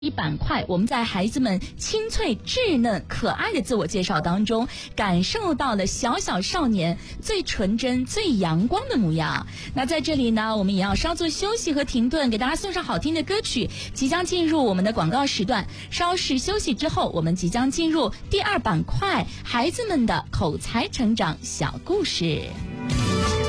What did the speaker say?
一板块，我们在孩子们清脆、稚嫩、可爱的自我介绍当中，感受到了小小少年最纯真、最阳光的模样。那在这里呢，我们也要稍作休息和停顿，给大家送上好听的歌曲。即将进入我们的广告时段，稍事休息之后，我们即将进入第二板块，孩子们的口才成长小故事。